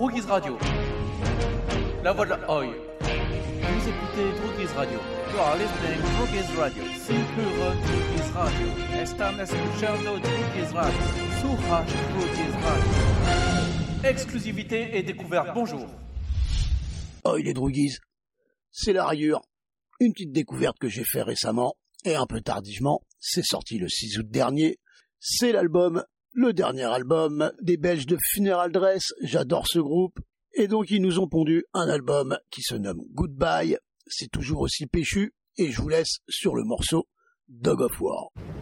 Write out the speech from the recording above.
Droogies Radio. La voix de la Oi. Vous écoutez Droogies Radio. You are listening to Droogies Radio. Silpure Droogies Radio. Están escuchando Droogies Radio. Suraj Droogies Radio. Exclusivité et découverte, bonjour. Oi les Droogies, c'est la rayure. Une petite découverte que j'ai fait récemment, et un peu tardivement, c'est sorti le 6 août dernier. C'est le dernier album des Belges de Funeral Dress. J'adore ce groupe. Et donc ils nous ont pondu un album qui se nomme Goodbye. C'est toujours aussi péchu. Et je vous laisse sur le morceau Dog of War.